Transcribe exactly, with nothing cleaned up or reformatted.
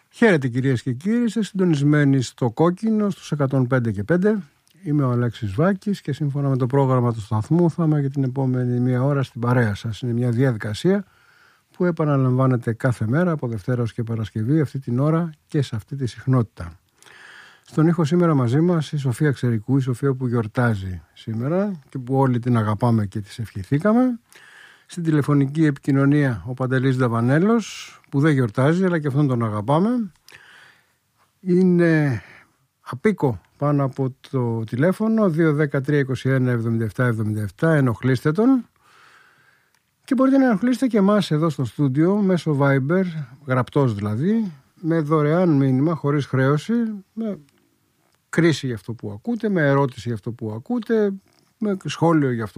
Χαίρετε κυρίες και κύριοι, είστε συντονισμένοι στο Κόκκινο στους εκατόν πέντε και πέντε. Είμαι ο Αλέξης Βάκης και σύμφωνα με το πρόγραμμα του σταθμού θα είμαι για την επόμενη μία ώρα στην παρέα σας. Είναι μια διαδικασία που επαναλαμβάνεται κάθε μέρα από Δευτέρα ως και Παρασκευή αυτή την ώρα και σε αυτή τη συχνότητα. Στον ήχο σήμερα μαζί μας η Σοφία Ξερικού, η Σοφία που γιορτάζει σήμερα και που όλοι την αγαπάμε και της ευχηθήκαμε. Στην τηλεφωνική επικοινωνία ο Παντελής Δαβανέλος που δεν γιορτάζει αλλά και αυτόν τον αγαπάμε. Είναι απίκο πάνω από το τηλέφωνο δύο ένα τρία τρία ένα εβδομήντα επτά εβδομήντα επτά, ενοχλήστε τον. Και μπορείτε να ενοχλήσετε και εμάς εδώ στο στούντιο μέσω Viber, γραπτός δηλαδή, με δωρεάν μήνυμα χωρίς χρέωση, με κρίση για αυτό που ακούτε, με ερώτηση για αυτό που ακούτε, με σχόλιο για αυτό